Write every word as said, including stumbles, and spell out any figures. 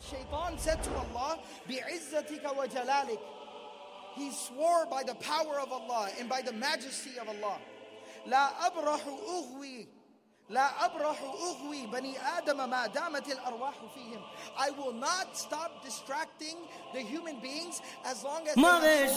Shaitan said to Allah, بِعِزَّتِكَ وَجَلَالِكَ. He swore by the power of Allah and by the majesty of Allah. لا أبرح أغوي لا أبرح أغوي بني آدم ما دامت الأرواح فيهم. I will not stop distracting the human beings as long as they have